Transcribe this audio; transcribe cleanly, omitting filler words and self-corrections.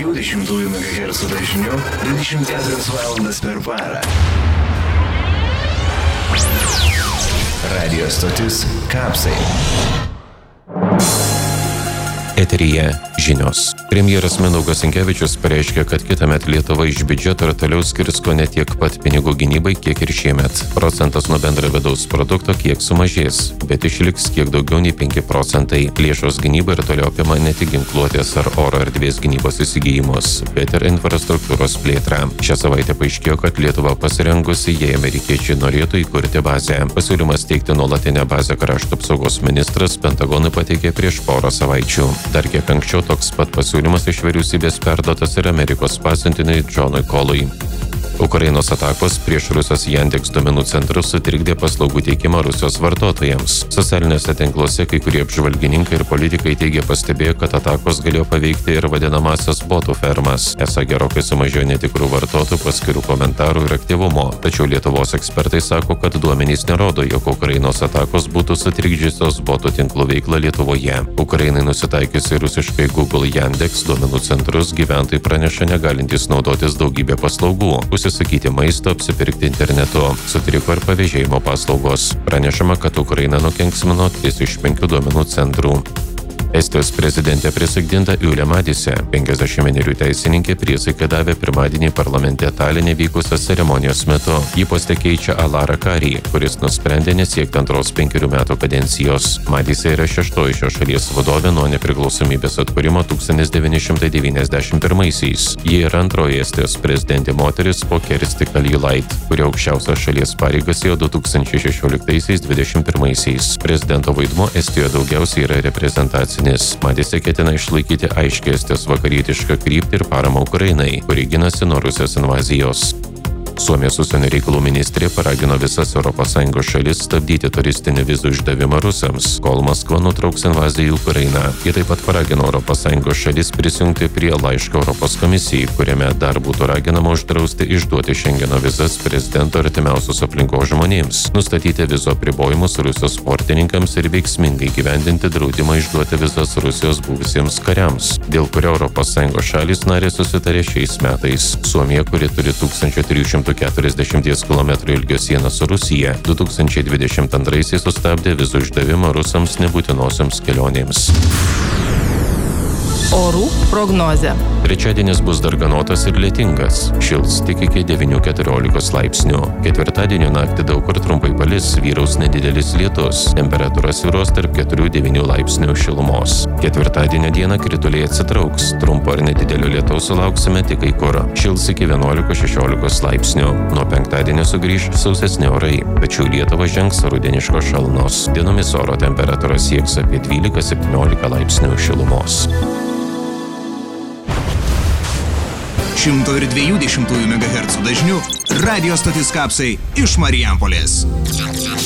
102,2 MHz dažniu 24 valandas per parą. Radio stotis Kapsai. Eteryje žinios. Premjeras Mindaugas Sinkevičius pareiškė, kad kitąmet Lietuva iš biudžeto ir toliau skirs kone tiek pat pinigų gynybai, kiek ir šiemet. Procentas nuo bendro vidaus produkto kiek sumažės, bet išliks kiek daugiau nei 5%. Lėšos gynybai ir toliau apima ne tik ginkluotės ar oro erdvės gynybos įsigijimus, bet ir infrastruktūros plėtrą. Šią savaitę paaiškėjo, kad Lietuva pasirengusi, jei amerikiečiai norėtų įkurti bazę. Pasiūlymas teikti nuolatinę bazę krašto apsaugos ministras Pentagonui pateikė prieš porą savaičių. Dar kiek anksčiau toks pat pasiūlymas iš vyriausybės perduotas ir Amerikos pasiuntiniui Džonui Kolui. Ukrainos atakos prieš Rusijos Yandex duomenų centrus sutrikdė paslaugų teikimą Rusijos vartotojams. Socialiniuose tinkluose kai kurie apžvalgininkai ir politikai teigia pastebėję, kad atakos galėjo paveikti ir vadinamasias botų fermas. Esą gerokai sumažėjo netikrų vartotojų paskirų komentarų ir aktyvumo. Tačiau Lietuvos ekspertai sako, kad duomenys nerodo, jog Ukrainos atakos būtų sutrikdžiusios botų tinklų veiklą Lietuvoje. Ukrainai nusitaikiusi rusiškai Google Yandex duomenų centrus gyventojai praneša negalintys naudotis daugybė paslaugų. Užsisakyti maisto, apsipirkti internetu. Sutriko ir pavėžėjimo paslaugos. Pranešama, kad Ukraina nukenksmino 3 iš 5 duomenų centrų. Estijos prezidentė prisaikdinta Ylė Madise, 51 teisininkė priesaiką davė pirmadienį parlamente Taline vykusios ceremonijos metu. Ji poste keičia Alarą Karį, kuris nusprendė nesiekti antros 5 metų kadencijos. Madise yra 6 šios šalies vadovė nuo nepriklausomybės atkūrimo 1991-aisiais. Ji yra antroji Estijos prezidentė moteris po Kersti Kaljulaid, kuri aukščiausias šalies pareigas ėjo 2016-2021. Prezidento vaidmuo Estijoje daugiausiai yra reprezentacija. Madise ketina išlaikyti aiškiai Estijos vakarietišką kryptį ir paramą Ukrainai, kuri ginasi nuo Rusijos invazijos. Suomijos užsienio reikalų ministrė paragino visas ES šalis stabdyti turistinį vizų išdavimą rusams, kol Maskva nutrauks invaziją į Ukrainą. Ji taip pat paragino ES šalis prisijungti prie laiško Europos komisijai, kuriame dar būtų raginama uždrausti išduoti Šengeno vizas prezidento artimiausios aplinkos žmonėms, nustatyti vizų apribojimus Rusijos sportininkams ir veiksmingai gyvendinti draudimą išduoti vizas Rusijos buvusiems kariams, dėl kurio ES šalis narės susitarė šiais metais. Suomija, kuri turi 1340 km ilgio sieną su Rusija, 2022 sustabdė vizų išdavimą rusams nebūtinosioms kelionėms. Orų prognozė. Trečiadienis bus darganotas ir lietingas. Šils tik iki 9-14 laipsnių. Ketvirtadienio naktį daug kur trumpai palis, vyraus nedidelis lietus. Temperatūra svyruos tarp 4-9 laipsnių šilumos. Ketvirtadienio dieną krituliai atsitrauks. Trumpo ir nedidelio lietaus sulauksime tik kai kur. Šils iki 11-16 laipsnių. Nuo penktadienio sugrįš sausesni orai, tačiau Lietuvą žengs rudeniškos šalnos. Dienomis oro temperatūra sieks apie 12-17 laipsnių šilumos. 102,2 MHz dažniu radio stotis Kapsai iš Marijampolės.